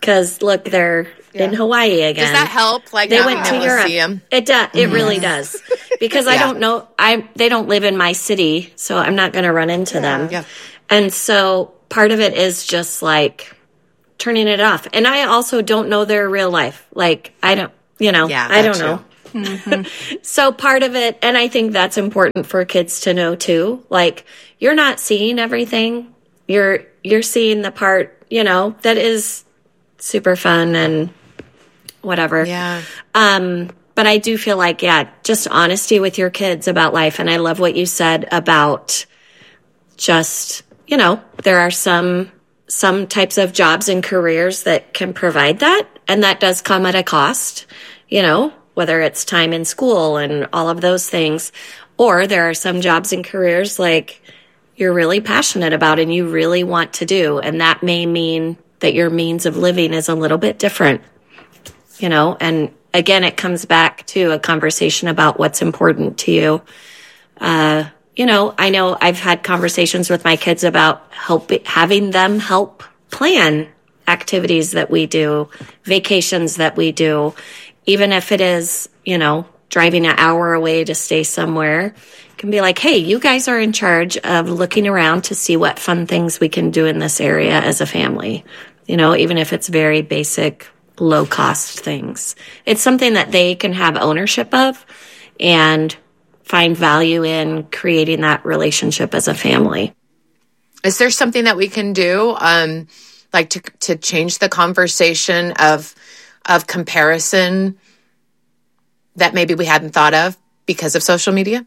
because look, they're yeah. in Hawaii again. Does that help? Like they went to Europe. Them? It does. It mm-hmm. really does. Because yeah. I don't know. I they don't live in my city, so I'm not going to run into yeah. them. Yeah. And so part of it is just like turning it off. And I also don't know their real life. Like I don't, you know, yeah, I don't know. Mm-hmm. So part of it, and I think that's important for kids to know too. Like you're not seeing everything. You're you're seeing the part, you know, that is super fun and whatever. Yeah. Um, but I do feel like, yeah, just honesty with your kids about life. And I love what you said about just, you know, there are some, some types of jobs and careers that can provide that. And that does come at a cost, you know, whether it's time in school and all of those things. Or there are some jobs and careers like you're really passionate about and you really want to do. And that may mean that your means of living is a little bit different, you know, and again, it comes back to a conversation about what's important to you. Uh, you know, I know I've had conversations with my kids about help, having them help plan activities that we do, vacations that we do, even if it is, you know, driving an hour away to stay somewhere. Can be like, hey, you guys are in charge of looking around to see what fun things we can do in this area as a family. You know, even if it's very basic, low cost things. It's something that they can have ownership of and find value in creating that relationship as a family. Is there something that we can do, um, like to to change the conversation of of comparison that maybe we hadn't thought of because of social media?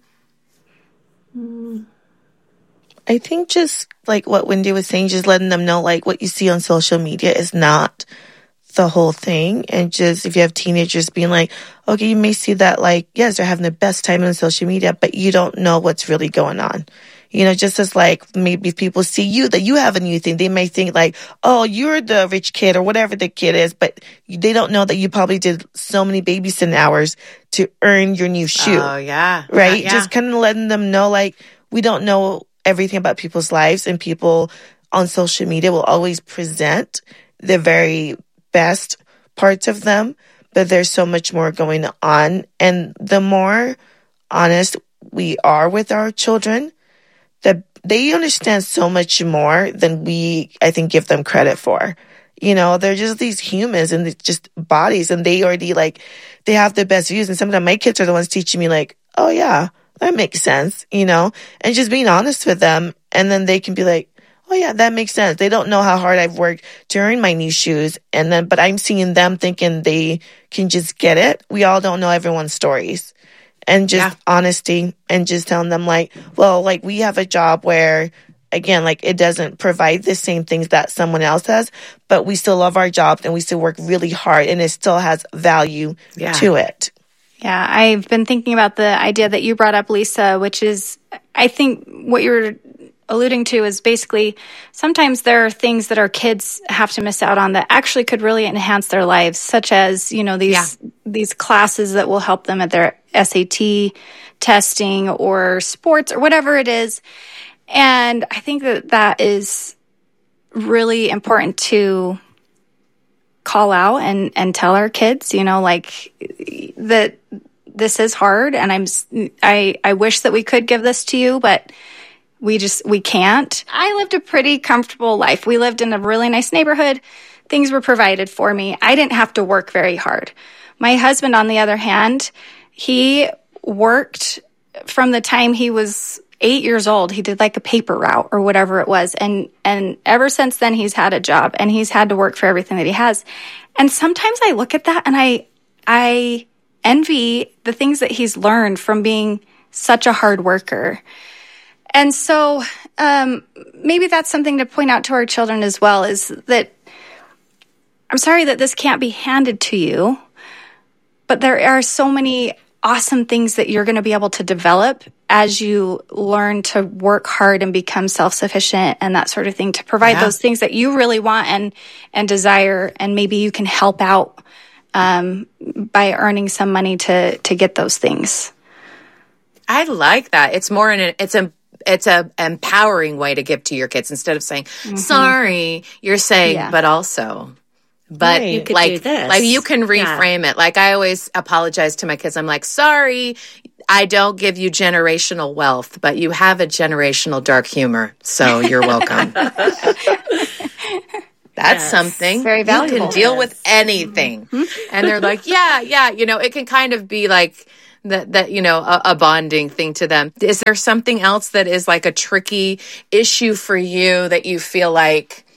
I think just like what Wendy was saying, just letting them know like what you see on social media is not the whole thing. And just if you have teenagers being like, okay, you may see that like, yes, they're having the best time on social media, but you don't know what's really going on. You know, just as like maybe people see you, that you have a new thing, they may think like, oh, you're the rich kid or whatever the kid is, but they don't know that you probably did so many babysitting hours to earn your new shoe. Oh, yeah. Right? Yeah. Just kind of letting them know like, we don't know everything about people's lives, and people on social media will always present the very best parts of them, but there's so much more going on. And the more honest we are with our children, that they understand so much more than we, I think, give them credit for. You know, they're just these humans and they're just bodies, and they already like, they have the best views. And sometimes my kids are the ones teaching me like, oh yeah, that makes sense, you know, and just being honest with them. And then they can be like, oh yeah, that makes sense. They don't know how hard I've worked to earn my new shoes. And then, but I'm seeing them thinking they can just get it. We all don't know everyone's stories. And just yeah. honesty, and just telling them like, well, like we have a job where, again, like it doesn't provide the same things that someone else has, but we still love our job and we still work really hard and it still has value yeah. to it. Yeah, I've been thinking about the idea that you brought up, Lisa, which is, I think what you're alluding to is basically sometimes there are things that our kids have to miss out on that actually could really enhance their lives, such as, you know, these yeah. these classes that will help them at their S A T testing or sports or whatever it is. And I think that that is really important to call out and, and tell our kids, you know, like that this is hard and I'm, I, I wish that we could give this to you, but we just, we can't. I lived a pretty comfortable life. We lived in a really nice neighborhood. Things were provided for me. I didn't have to work very hard. My husband, on the other hand, he worked from the time he was eight years old. He did like a paper route or whatever it was. And, and ever since then, he's had a job and he's had to work for everything that he has. And sometimes I look at that and I, I envy the things that he's learned from being such a hard worker. And so um, maybe that's something to point out to our children as well, is that I'm sorry that this can't be handed to you, but there are so many awesome things that you're going to be able to develop as you learn to work hard and become self-sufficient and that sort of thing, to provide yeah. those things that you really want and and desire, and maybe you can help out um, by earning some money to to get those things. I like that. It's more in a, it's a it's a empowering way to give to your kids instead of saying, mm-hmm. sorry, you're saying, yeah. but also But Right. You could like, do this. like you can reframe Yeah. it. Like I always apologize to my kids. I'm like, sorry, I don't give you generational wealth, but you have a generational dark humor. So you're welcome. That's Yes. something. Very You valuable. can deal with anything. And they're like, yeah, yeah. You know, it can kind of be like that, that you know, a, a bonding thing to them. Is there something else that is like a tricky issue for you that you feel like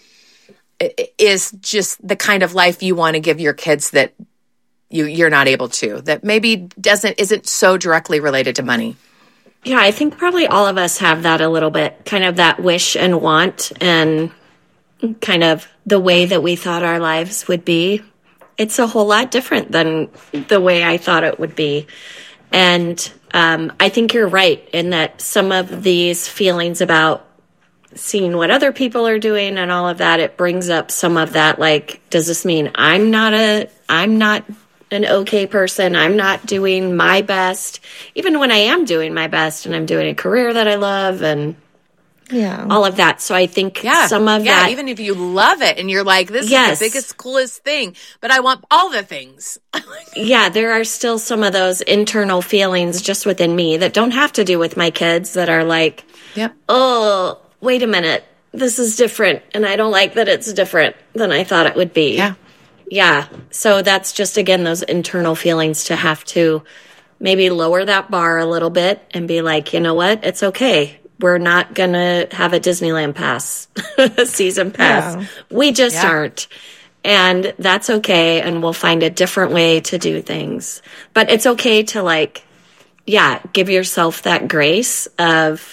i- is just the kind of life you want to give your kids that you, you're not able to, that maybe doesn't, isn't so directly related to money? Yeah, I think probably all of us have that a little bit, kind of that wish and want and kind of the way that we thought our lives would be. It's a whole lot different than the way I thought it would be. And um, I think you're right in that some of these feelings about seeing what other people are doing and all of that, it brings up some of that, like, does this mean I'm not a, I'm not an okay person? I'm not doing my best, even when I am doing my best and I'm doing a career that I love and Yeah. all of that. So I think Yeah. some of yeah, that, even if you love it and you're like, this Yes. is the biggest, coolest thing, but I want all the things. yeah, there are still some of those internal feelings just within me that don't have to do with my kids that are like, Yep. oh, wait a minute, this is different. And I don't like that it's different than I thought it would be. Yeah. Yeah. So that's just, again, those internal feelings to have to maybe lower that bar a little bit and be like, you know what? It's okay. We're not going to have a Disneyland pass, a season pass. Yeah. We just Yeah. aren't. And that's okay. And we'll find a different way to do things. But it's okay to, like, yeah, give yourself that grace of,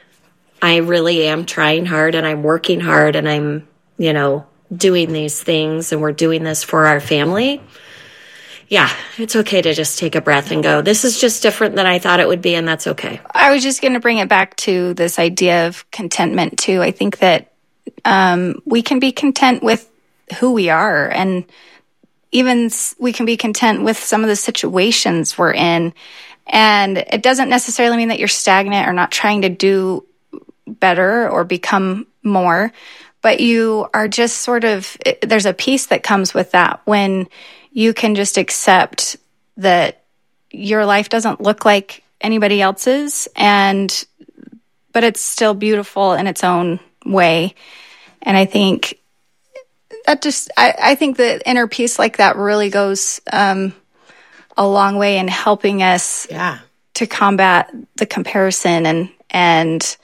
I really am trying hard and I'm working hard and I'm, you know, doing these things and we're doing this for our family. Yeah, it's okay to just take a breath and go, this is just different than I thought it would be, and that's okay. I was just going to bring it back to this idea of contentment, too. I think that um, we can be content with who we are, and even s- we can be content with some of the situations we're in. And it doesn't necessarily mean that you're stagnant or not trying to do better or become more, but you are just sort of, it, there's a peace that comes with that when you can just accept that your life doesn't look like anybody else's, and but it's still beautiful in its own way. And I think that just I, I think the inner peace like that really goes um, a long way in helping us Yeah. to combat the comparison and and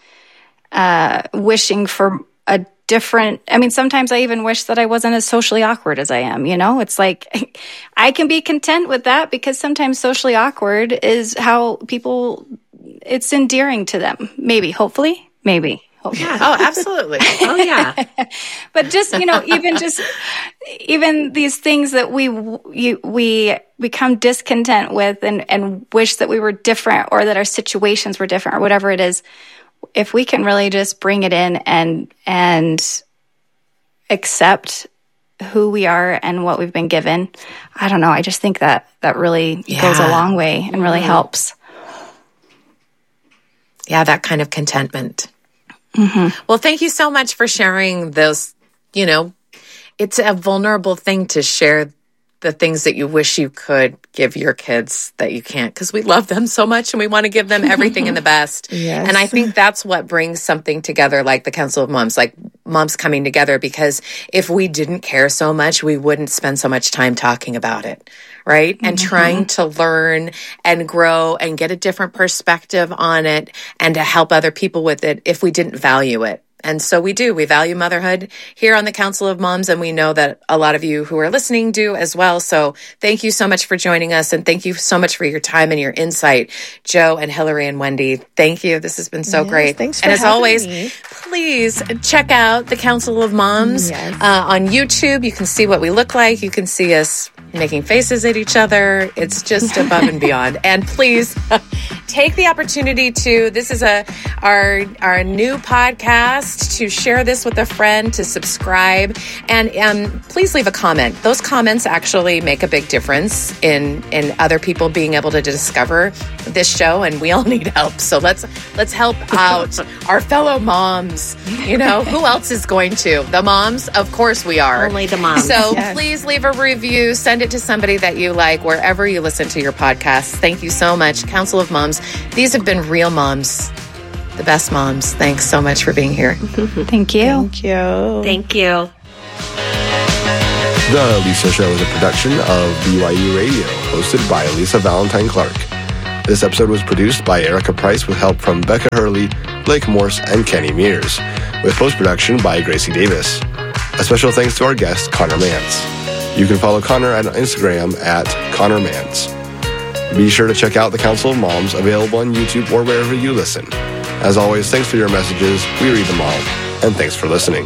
uh, wishing for a different. I mean, sometimes I even wish that I wasn't as socially awkward as I am. You know, it's like I can be content with that because sometimes socially awkward is how people. It's endearing to them. Maybe, hopefully, maybe. Hopefully. Yeah. Oh, absolutely. Oh, yeah. But just, you know, even just, even these things that we, you, we become discontent with and, and wish that we were different or that our situations were different or whatever it is, if we can really just bring it in and, and accept who we are and what we've been given, I don't know. I just think that that really Yeah. goes a long way and really helps. Yeah, that kind of contentment. Mm-hmm. Well, thank you so much for sharing those. You know, it's a vulnerable thing to share the things that you wish you could give your kids that you can't, because we love them so much and we want to give them everything and the best. Yes. And I think that's what brings something together like the Council of Moms, like moms coming together, because if we didn't care so much, we wouldn't spend so much time talking about it. Right. And Mm-hmm. trying to learn and grow and get a different perspective on it and to help other people with it if we didn't value it. And so we do. We value motherhood here on the Council of Moms, and we know that a lot of you who are listening do as well. So thank you so much for joining us, and thank you so much for your time and your insight, Joe and Hillary and Wendy. Thank you. This has been so Yes, great. thanks for and as having always, me. please check out the Council of Moms Yes. uh, on YouTube. You can see what we look like. You can see us making faces at each other. It's just above and beyond. And please take the opportunity to, this is a our our new podcast, to share this with a friend, to subscribe, and um, please leave a comment. Those comments actually make a big difference in in other people being able to discover this show, and we all need help. So let's let's help out our fellow moms. You know, who else is going to? The moms? Of course we are. Only the moms. So yes. Please leave a review. Send it to somebody that you like wherever you listen to your podcasts. Thank you so much. Council of Moms. These have been real moms. The best moms. Thanks so much for being here. Thank you. Thank you. Thank you. The Lisa Show is a production of B Y U Radio, hosted by Lisa Valentine Clark. This episode was produced by Erica Price with help from Becca Hurley, Blake Morse, and Kenny Mears, with post-production by Gracie Davis. A special thanks to our guest, Connor Mance. You can follow Connor on Instagram at Connor Mance. Be sure to check out the Council of Moms, available on YouTube or wherever you listen. As always, thanks for your messages. We read them all. And thanks for listening.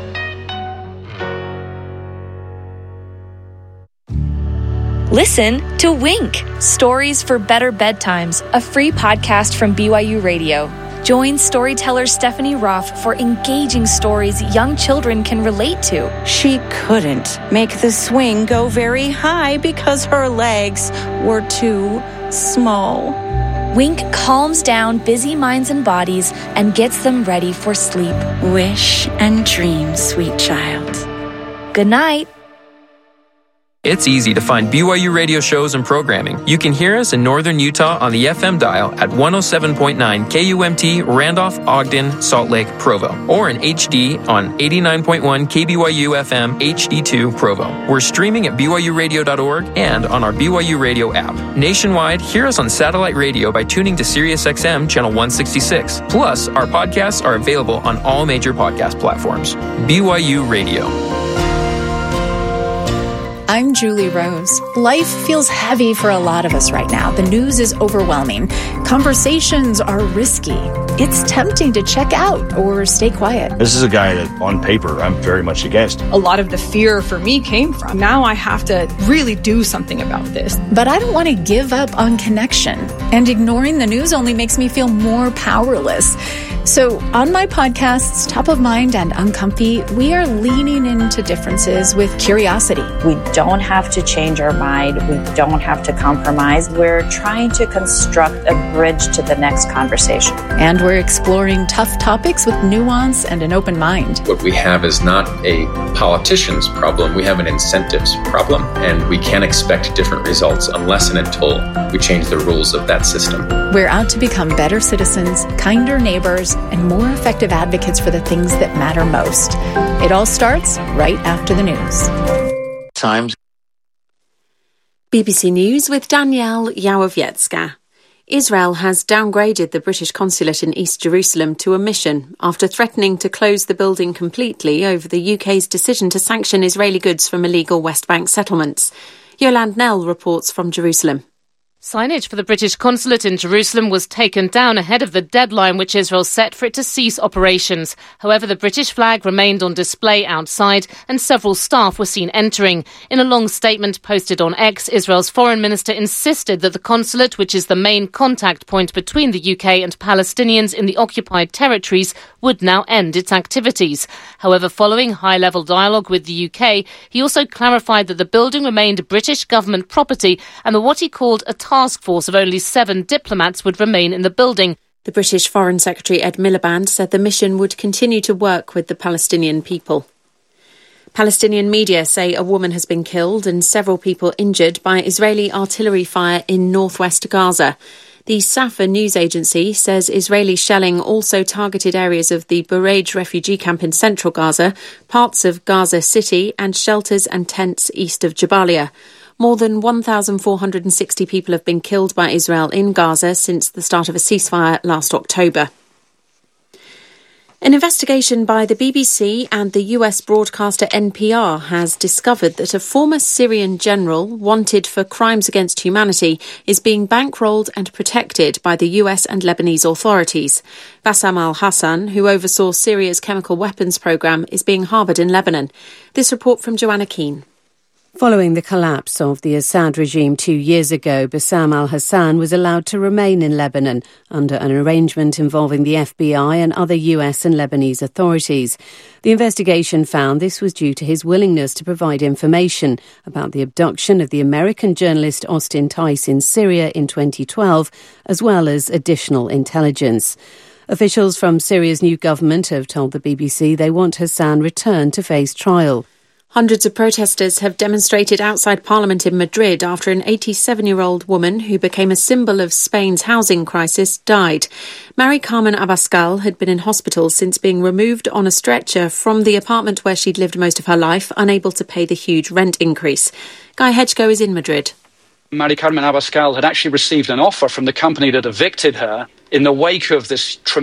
Listen to Wink, Stories for Better Bedtimes, a free podcast from B Y U Radio. Join storyteller Stephanie Roth for engaging stories young children can relate to. She couldn't make the swing go very high because her legs were too small. Wink calms down busy minds and bodies and gets them ready for sleep. Wish and dream, sweet child. Good night. It's easy to find B Y U radio shows and programming. You can hear us in northern Utah on the F M dial at one oh seven point nine K U M T, Randolph, Ogden, Salt Lake, Provo, or in H D on eighty-nine point one K B Y U F M H D two, Provo. We're streaming at B Y U radio dot org and on our B Y U Radio app. Nationwide, hear us on satellite radio by tuning to Sirius X M channel one sixty-six. Plus, our podcasts are available on all major podcast platforms. B Y U Radio. I'm Julie Rose. Life feels heavy for a lot of us right now. The news is overwhelming. Conversations are risky. It's tempting to check out or stay quiet. This is a guy that, on paper, I'm very much against. A lot of the fear for me came from, now I have to really do something about this. But I don't want to give up on connection. And ignoring the news only makes me feel more powerless. So on my podcasts, Top of Mind and Uncomfy, we are leaning into differences with curiosity. We don't have to change our mind. We don't have to compromise. We're trying to construct a bridge to the next conversation. And we're exploring tough topics with nuance and an open mind. What we have is not a politician's problem. We have an incentives problem. And we can't expect different results unless and until we change the rules of that system. We're out to become better citizens, kinder neighbors, and more effective advocates for the things that matter most. It all starts right after the news. Times. B B C News with Danielle Yawowiecka. Israel has downgraded the British consulate in East Jerusalem to a mission after threatening to close the building completely over the U K's decision to sanction Israeli goods from illegal West Bank settlements. Yolande Nell reports from Jerusalem. Signage for the British consulate in Jerusalem was taken down ahead of the deadline which Israel set for it to cease operations. However, the British flag remained on display outside and several staff were seen entering. In a long statement posted on X, Israel's foreign minister insisted that the consulate, which is the main contact point between the U K and Palestinians in the occupied territories, would now end its activities. However, following high-level dialogue with the U K, he also clarified that the building remained British government property and that what he called a task force of only seven diplomats would remain in the building. The British Foreign Secretary Ed Miliband said the mission would continue to work with the Palestinian people. Palestinian media say a woman has been killed and several people injured by Israeli artillery fire in northwest Gaza. The Safa news agency says Israeli shelling also targeted areas of the Bureij refugee camp in central Gaza, parts of Gaza City and shelters and tents east of Jabalia. More than one thousand four hundred sixty people have been killed by Israel in Gaza since the start of a ceasefire last October. An investigation by the B B C and the U S broadcaster N P R has discovered that a former Syrian general wanted for crimes against humanity is being bankrolled and protected by the U S and Lebanese authorities. Bassam al-Hassan, who oversaw Syria's chemical weapons programme, is being harboured in Lebanon. This report from Joanna Keane. Following the collapse of the Assad regime two years ago, Bassam al-Hassan was allowed to remain in Lebanon under an arrangement involving the F B I and other U S and Lebanese authorities. The investigation found this was due to his willingness to provide information about the abduction of the American journalist Austin Tice in Syria in twenty twelve, as well as additional intelligence. Officials from Syria's new government have told the B B C they want Hassan returned to face trial. Hundreds of protesters have demonstrated outside Parliament in Madrid after an eighty-seven-year-old woman who became a symbol of Spain's housing crisis died. Mary Carmen Abascal had been in hospital since being removed on a stretcher from the apartment where she'd lived most of her life, unable to pay the huge rent increase. Guy Hedgeco is in Madrid. Mary Carmen Abascal had actually received an offer from the company that evicted her in the wake of this tremendous